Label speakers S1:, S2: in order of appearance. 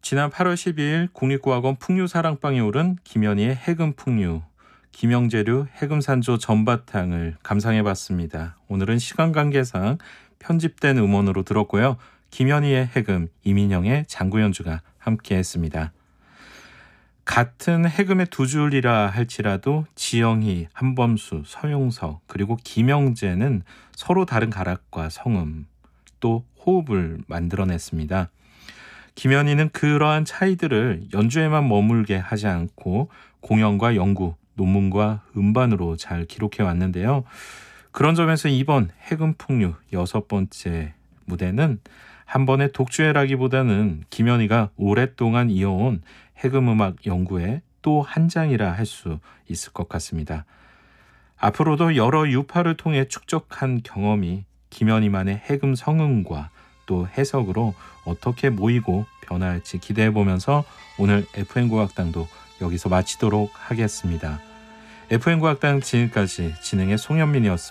S1: 지난 8월 12일 국립고학원 풍류사랑방에 오른 김현희의 해금 풍류, 김영재류 해금산조 전바탕을 감상해봤습니다. 오늘은 시간 관계상 편집된 음원으로 들었고요. 김현희의 해금, 이민영의 장구연주가 함께했습니다. 같은 해금의 두 줄이라 할지라도 지영희, 한범수, 서용석 그리고 김영재는 서로 다른 가락과 성음 또 호흡을 만들어냈습니다. 김현희는 그러한 차이들을 연주에만 머물게 하지 않고 공연과 연구, 논문과 음반으로 잘 기록해 왔는데요. 그런 점에서 이번 해금풍류 6번째 무대는 한 번의 독주회라기보다는 김현희가 오랫동안 이어온 해금음악 연구의 또 한 장이라 할 수 있을 것 같습니다. 앞으로도 여러 유파를 통해 축적한 경험이 김현희만의 해금 성음과 또 해석으로 어떻게 모이고 변화할지 기대해보면서 오늘 FM국악당도 여기서 마치도록 하겠습니다. FM국악당 지금까지 진행의 송현민이었습니다.